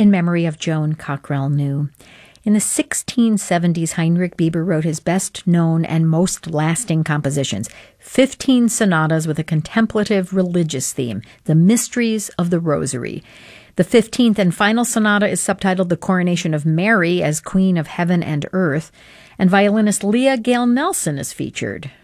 in memory of Joan Cockrell New. In the 1670s, Heinrich Bieber wrote his best-known and most lasting compositions, 15 sonatas with a contemplative religious theme, The Mysteries of the Rosary. The 15th and final sonata is subtitled The Coronation of Mary as Queen of Heaven and Earth, and violinist Leah Gale Nelson is featured.